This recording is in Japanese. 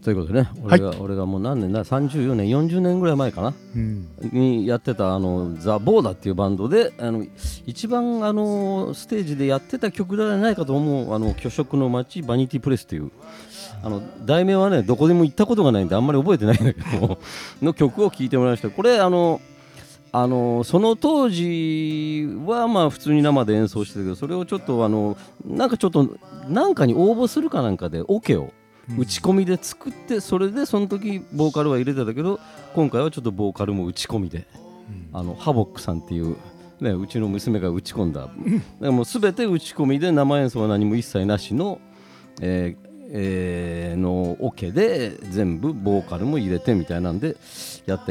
ということでね、俺がもう何年だ、34年40年ぐらい前かな、にやってたザ・ボーダっていうバンドで一番ステージでやってた曲ではないかと思う巨色の街バニティプレスという題名はねどこでも行ったことがないんであんまり覚えてないんだけどの曲を聴いてもらいました。これその当時はまあ普通に生で演奏してたけど、それをちょっとなんかに応募するかなんかでオケを打ち込みで作って、それでその時ボーカルは入れてたけど、今回はちょっとボーカルも打ち込みで、ハボックさんっていうね、うちの娘が打ち込んだ、でも全て打ち込みで生演奏は何も一切なしののオケで全部ボーカルも入れてみたいなんでやって